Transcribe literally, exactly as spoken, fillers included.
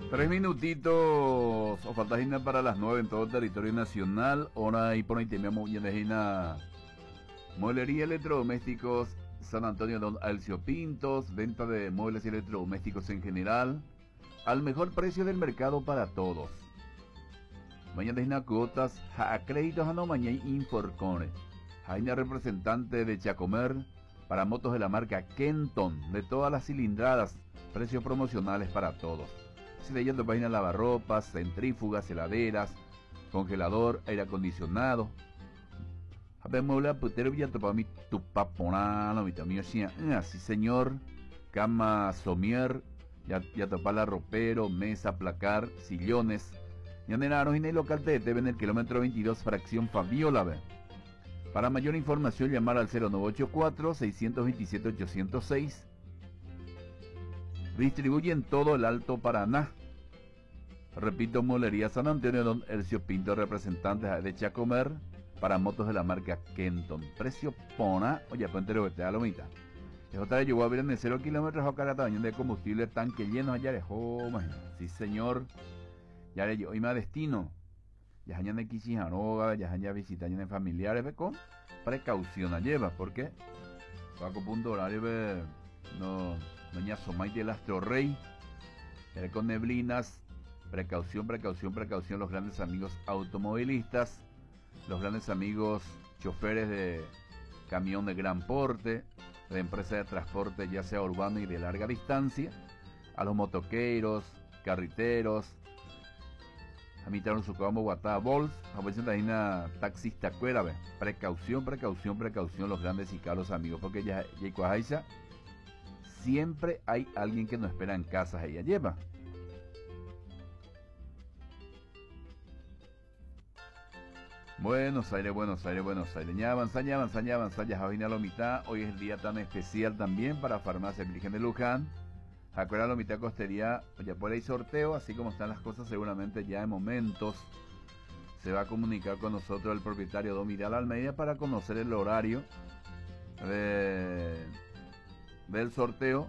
Tres minutitos o falta para las nueve en todo el territorio nacional. Hora y por ahí tenemos ya Mueblería Electrodomésticos San Antonio Don Alcio Pintos. Venta de muebles y electrodomésticos en general al mejor precio del mercado para todos. Mañana es cuotas a créditos a no mañana Inforcore. Jaina representante de Chacomer para motos de la marca Kenton de todas las cilindradas. Precios promocionales para todos. Si leyendo página lavarropas, centrífugas, heladeras, congelador, aire acondicionado. A ver, mueble putero ya topa mi tupaponano, mi también así señor. Cama somier, ya, ya topa la ropero, mesa, placar, sillones. Ya nenaron y en el local te deben el kilómetro veintidós, fracción Fabiola. Ve. Para mayor información llamar al cero nueve ocho cuatro, seis dos siete, ocho cero seis. Distribuyen todo el Alto Paraná. Repito, Molería San Antonio Don Elcio Pinto, representante de Chacomer para motos de la marca Kenton. Precio pona, oye, pues entero que te da lo mitad. Es otra vez llegó a ver en el cero kilómetros a cada tamaño de combustible, tanque lleno allá de oh, sí señor. Ya le hoy me destino. Ya hayan de Kishiharoga, ya hayan visitan de familiares, ve con precaución lleva, ¿por qué? Paco punto horario, ve, no. Doña Somay del Astro Rey, con neblinas, precaución, precaución, precaución, los grandes amigos automovilistas, los grandes amigos choferes de camión de gran porte, de empresa de transporte ya sea urbano y de larga distancia, a los motoqueiros, carriteros, a mitad su combo guatá bols, a veces también a taxista cuera, precaución, precaución, precaución, los grandes y caros amigos, porque ya ya siempre hay alguien que nos espera en casa, ella lleva. Buenos Aires, Buenos Aires, Buenos Aires. Ya avanza, ya avanza, ya avanza, ya Javina la mitad. Hoy es el día tan especial también para Farmacia Virgen de Luján. Acuerda la mitad costería, ya por ahí sorteo, así como están las cosas seguramente ya en momentos. Se va a comunicar con nosotros el propietario Don Miguel Almeida para conocer el horario de, del sorteo.